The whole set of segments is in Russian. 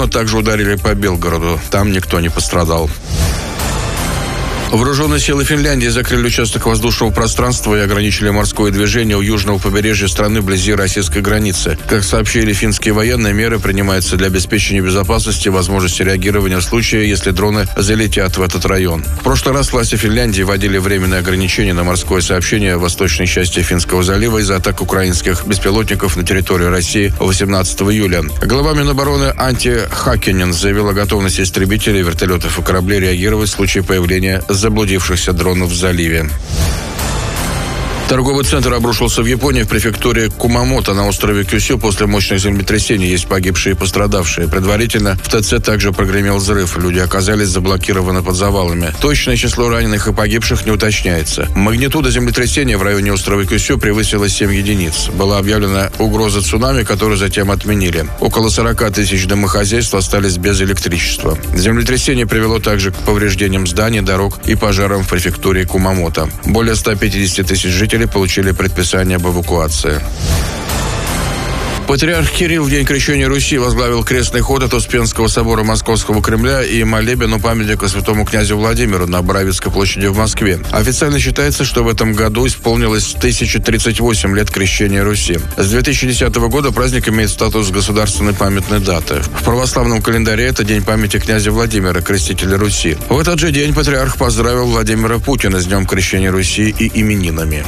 дрона также ударили по Белгороду. Там никто не пострадал. Вооруженные силы Финляндии закрыли участок воздушного пространства и ограничили морское движение у южного побережья страны вблизи российской границы. Как сообщили финские военные, меры принимаются для обеспечения безопасности и возможности реагирования в случае, если дроны залетят в этот район. В прошлый раз власти Финляндии вводили временные ограничения на морское сообщение в восточной части Финского залива из-за атак украинских беспилотников на территорию России 18 июля. Глава Минобороны Анtti Хаккинен заявил о готовности истребителей, вертолетов и кораблей реагировать в случае появления заблудившихся дронов в заливе. Торговый центр обрушился в Японии в префектуре Кумамото на острове Кюсю после мощных землетрясений. Есть погибшие и пострадавшие. Предварительно в ТЦ также прогремел взрыв. Люди оказались заблокированы под завалами. Точное число раненых и погибших не уточняется. Магнитуда землетрясения в районе острова Кюсю превысила 7 единиц. Была объявлена угроза цунами, которую затем отменили. Около 40 тысяч домохозяйств остались без электричества. Землетрясение привело также к повреждениям зданий, дорог и пожарам в префектуре Кумамото. Более 150 тысяч жителей получили предписание об эвакуации. Патриарх Кирилл в день крещения Руси возглавил крестный ход от Успенского собора Московского Кремля и молебен у памятника святому князю Владимиру на Боровицкой площади в Москве. Официально считается, что в этом году исполнилось 1038 лет крещения Руси. С 2010 года праздник имеет статус государственной памятной даты. В православном календаре это день памяти князя Владимира, крестителя Руси. В этот же день патриарх поздравил Владимира Путина с днем крещения Руси и именинами.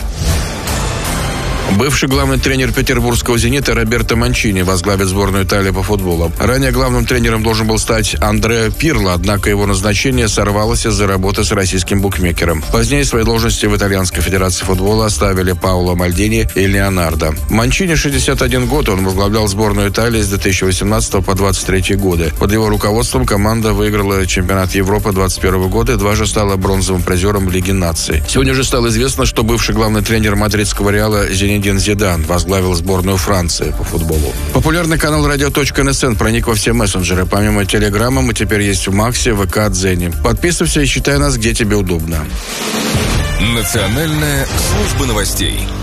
Бывший главный тренер петербургского «Зенита» Роберто Манчини возглавит сборную Италии по футболу. Ранее главным тренером должен был стать Андреа Пирло, однако его назначение сорвалось из-за работы с российским букмекером. Позднее свои должности в Итальянской федерации футбола оставили Паоло Мальдини и Леонардо. Манчини 61 год, он возглавлял сборную Италии с 2018 по 2023 годы. Под его руководством команда выиграла чемпионат Европы 2021 года и дважды стала бронзовым призером Лиги наций. Сегодня же стало известно, что бывший главный тренер мадридского Реала Зинедин Зидан возглавил сборную Франции по футболу. Популярный канал Radio.NSN проник во все мессенджеры. Помимо Телеграма мы теперь есть в Максе, ВК, Дзене. Подписывайся и читай нас, где тебе удобно. Национальная служба новостей.